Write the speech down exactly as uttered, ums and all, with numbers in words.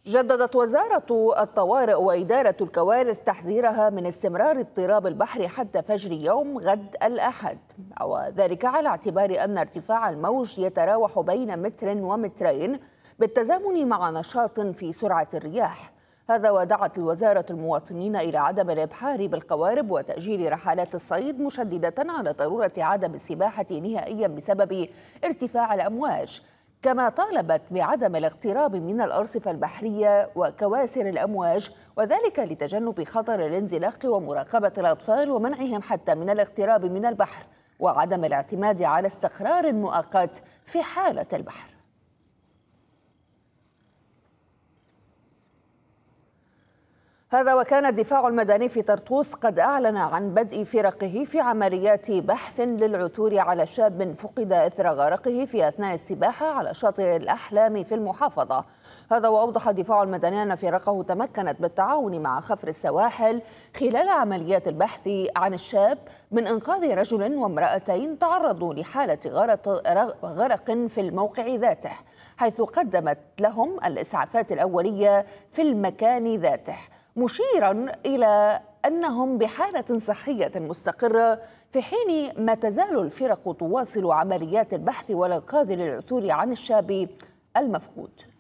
جددت وزارة الطوارئ وإدارة الكوارث تحذيرها من استمرار اضطراب البحر حتى فجر يوم غد الأحد، وذلك على اعتبار أن ارتفاع الموج يتراوح بين متر ومترين بالتزامن مع نشاط في سرعة الرياح. هذا ودعت الوزارة المواطنين إلى عدم الإبحار بالقوارب وتأجيل رحلات الصيد، مشددة على ضرورة عدم السباحة نهائيا بسبب ارتفاع الأمواج. كما طالبت بعدم الاقتراب من الأرصفة البحرية وكواسر الأمواج، وذلك لتجنب خطر الانزلاق ومراقبة الأطفال ومنعهم حتى من الاقتراب من البحر، وعدم الاعتماد على استقرار مؤقت في حالة البحر. هذا وكان الدفاع المدني في طرطوس قد أعلن عن بدء فرقه في عمليات بحث للعثور على شاب فقد إثر غرقه في أثناء السباحة على شاطئ الأحلام في المحافظة. هذا وأوضح الدفاع المدني أن فرقه تمكنت بالتعاون مع خفر السواحل خلال عمليات البحث عن الشاب من إنقاذ رجل وامرأتين تعرضوا لحالة غرق في الموقع ذاته، حيث قدمت لهم الإسعافات الأولية في المكان ذاته، مشيرا إلى أنهم بحالة صحية مستقرة، في حين ما تزال الفرق تواصل عمليات البحث والإنقاذ للعثور عن الشاب المفقود.